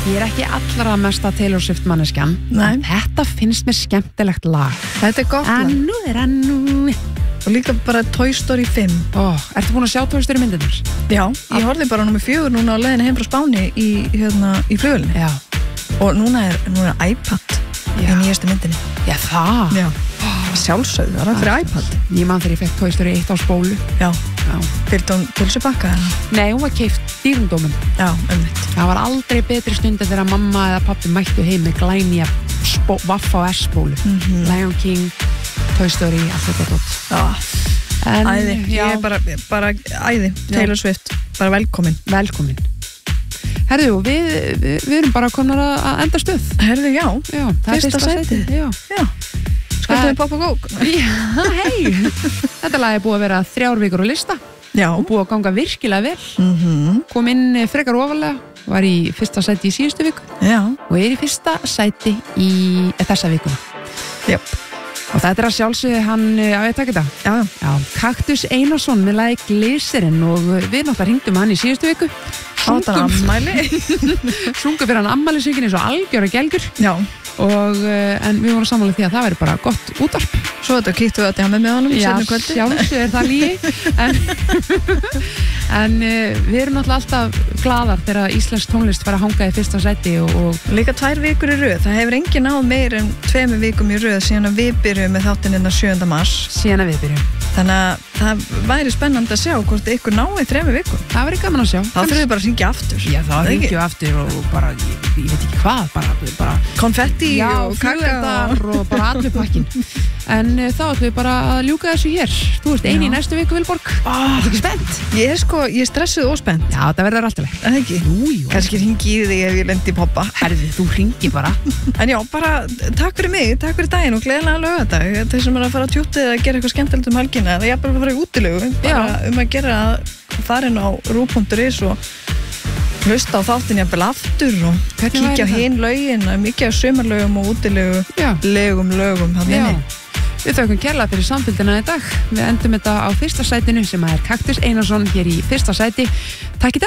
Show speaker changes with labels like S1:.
S1: Ég ekki allra mesta Taylor Swift manneskjan.
S2: Nei.
S1: Þetta finnst mér skemmtilegt lag.
S2: Þetta gott lag.
S1: Annu.
S2: Og líka bara Toy Story 5.
S1: Ertu búin að sjá Toy Story myndirnar?
S2: Já, ég horfði bara nummer 4 núna á leiðinni heim frá Spáni í flugvélunni.
S1: Já.
S2: Og núna er iPad í nýjastu myndinni.
S1: Já, það?
S2: Já. Sjálfsögðu, það er fyrir iPad.
S1: Ég man þegar ég fekk Toy Story 1 á spólu.
S2: Já. Fylgdi hún pulsubakka?
S1: Nei, hún var keypt dýrundóminn.
S2: Já, einmitt.
S1: Það var aldrei betri stundir þegar mamma eða pappi mættu heim með glænýja Vaffa og S-spólu. Lion King, Toy Story, allt þetta dótt.
S2: Æði, ég er bara æði. Taylor Swift, bara velkomin.
S1: Velkomin. Herðu, við erum bara komnar að enda stuð.
S2: Herðu, já.
S1: Það er fyrsta sæti. Já.
S2: Skaltum við poppa kók?
S1: Já, hei. Þetta lag er búið að vera 3 vikur á lista.
S2: Já.
S1: Og búið að ganga virkilega vel. Kom inn frekar ofalega, var í fyrsta sæti í síðustu viku.
S2: Já.
S1: Og er í fyrsta sæti í þessa vikuna.
S2: Jöp.
S1: Og þetta er að sjálfsögðu hann, á ég að taka þetta?
S2: Já.
S1: Kaktus Einarsson með lagi Glycerin og við náttúrulega hringdum hann í síðustu viku.
S2: Áttan ammæli.
S1: Sungum fyrir hann ammælisvíkin eins og algjöra gelgur.
S2: Já.
S1: En við vorum sammála því að það væri bara gott útvarp.
S2: Svo þetta kíktu við að djama með honum seinna kvöldi.
S1: Já, sjálfsögðu er það lígi. En við erum náttúrulega alltaf glaðar þegar íslensk tónlist fara að hanga í fyrsta sæti og
S2: líka 2 vikur í röð. Það hefur enginn náð meir en 2 vikum í röð síðan að við byrjum með þáttinn 7. mars.
S1: Síðan að við byrjum.
S2: Þannig að það væri spennandi að sjá hvort ykkur náði 3 vikum.
S1: Það væri gaman að sjá.
S2: Þá þurfum við bara að hringja aftur.
S1: Já, þá hringjum við aftur og bara, ég veit ekki hvað, bara
S2: konfetti og
S1: kakao og bara allir pakkin. En þá ætlum við bara að ljúka þessu hér. Þú ert eini í næstu viku, Vilborg. Ertu ekki spennt?
S2: Ég er stressuð og spennt.
S1: Já, það verður alltaf leið.
S2: En ekki?
S1: Jú.
S2: Kannski hringi í þig ef ég lendi í poppa.
S1: Herði, þú hringi bara.
S2: En já, bara takk fyrir mig, takk fyrir daginn og gleðilega laugardag. Þeir sem er að fara að tjúta eða gera eitthvað skemmtilegt helgina, það er bara að fara í útilegu. Bara að gera fara inn á ru.is og hlusta á þáttinn jafnvel aftur og kíkja á hinn lögin, mikið af sumarlögum og útilegu lögum hann inni.
S1: Við þökkum kærlega fyrir samfylgdina í dag. Við endum þetta á fyrsta sætinu sem er Kaktus Einarsson hér í fyrsta sæti. Takk í dag.